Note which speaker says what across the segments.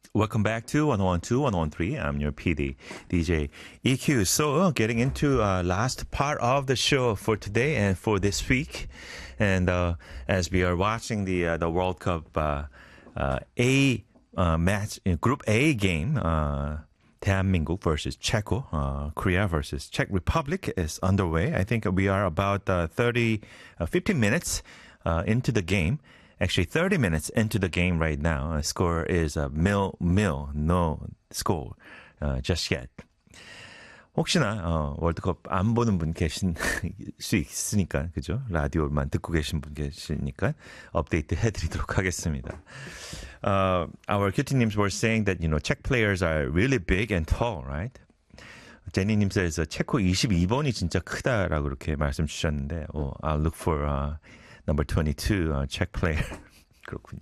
Speaker 1: Welcome back to 1012, 1013. I'm your PD, DJ EQ. So, getting into last part of the show for today and for this week. And as we are watching the World Cup A match, Group A game, 대한민국 versus Czechia, Korea versus Czech Republic is underway. I think we are about 15 minutes into the game. Actually, 30 minutes into the game right now. Score is 0-0. No score just yet. 혹시나 월드컵 안 보는 분 계신 수 있으니까 그죠? 라디오만 듣고 계신 분 계시니까 업데이트 해드리도록 하겠습니다. Our cutie-nims were saying that Czech players are really big and tall, right? 제니님 says 체코 22번이 진짜 크다라고 그렇게 말씀 주셨는데, I'll look for number 22 Czech player. 그렇군요.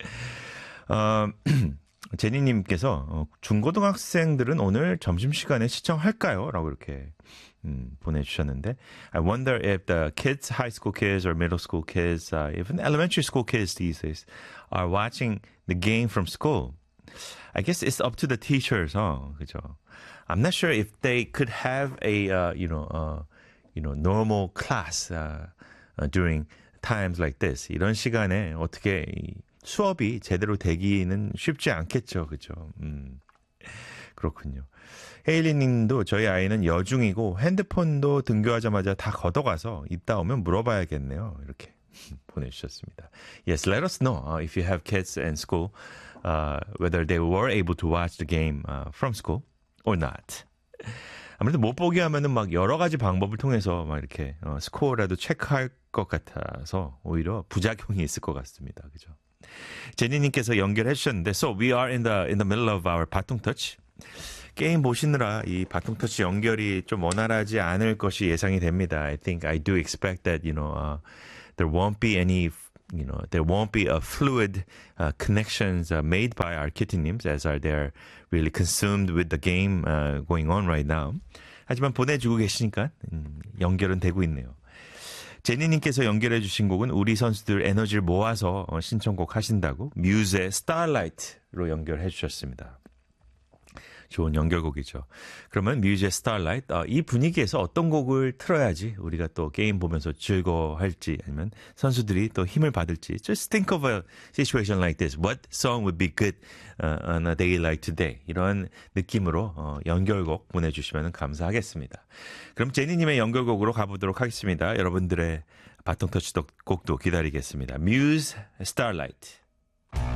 Speaker 1: 제니님께서 중고등학생들은 오늘 점심시간에 시청할까요? 라고 이렇게 보내주셨는데 I wonder if the kids, high school kids or middle school kids, even elementary school kids these days are watching the game from school. I guess it's up to the teachers, 그죠? I'm not sure if they could have a, normal class during times like this. 이런 시간에 어떻게 수업이 제대로 되기는 쉽지 않겠죠. 그죠? 그렇군요. 헤일리 님도 저희 아이는 여중이고 핸드폰도 등교하자마자 다 걷어가서 이따 오면 물어봐야겠네요. 이렇게 보내주셨습니다. Yes, let us know if you have kids in school, whether they were able to watch the game from school or not. 아무래도 못 보게 하면은 막 여러 가지 방법을 통해서 막 이렇게 스코어라도 체크할 것 같아서 오히려 부작용이 있을 것 같습니다. 그죠? 제니님께서 연결해 주셨는데, so we are in the middle of our 바통 터치. 게임 보시느라 이 바통 터치 연결이 좀 원활하지 않을 것이 예상이 됩니다. I think I do expect that there won't be any. There won't be a fluid connections made by our kittynims as are they're really consumed with the game going on right now. 하지만 보내주고 계시니까 연결은 되고 있네요. 제니님께서 연결해 주신 곡은 우리 선수들 에너지를 모아서 신청곡 하신다고 뮤즈의 Starlight로 연결해 주셨습니다. 좋은 연결곡이죠. 그러면 뮤즈의 Starlight, 이 분위기에서 어떤 곡을 틀어야지 우리가 또 게임 보면서 즐거워할지 아니면 선수들이 또 힘을 받을지. Just think of a situation like this. What song would be good on a day like today? 이런 느낌으로 연결곡 보내주시면 감사하겠습니다. 그럼 제니님의 연결곡으로 가보도록 하겠습니다. 여러분들의 바통 터치 곡도 기다리겠습니다. Muse Starlight.